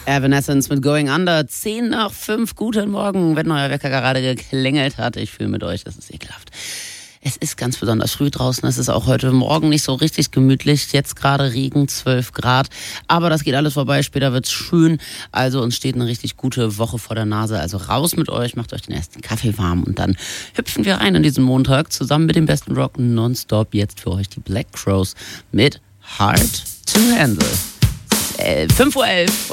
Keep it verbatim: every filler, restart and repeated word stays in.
Evanescence mit Going Under. zehn nach fünf. Guten Morgen, wenn euer Wecker gerade geklingelt hat. Ich fühle mit euch, das ist ekelhaft. Es ist ganz besonders früh draußen. Es ist auch heute Morgen nicht so richtig gemütlich. Jetzt gerade Regen, zwölf Grad. Aber das geht alles vorbei. Später wird's schön. Also uns steht eine richtig gute Woche vor der Nase. Also raus mit euch, macht euch den ersten Kaffee warm und dann hüpfen wir rein in diesen Montag zusammen mit dem besten Rock nonstop. Jetzt für euch die Black Crowes mit Hard to Handle. fünf Uhr elf.